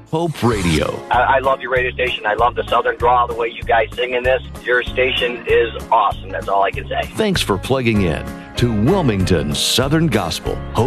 Hope Radio. I love your radio station. I love the Southern drawl, the way you guys sing in this. Your station is awesome. That's all I can say. Thanks for plugging in to Wilmington Southern Gospel. Hope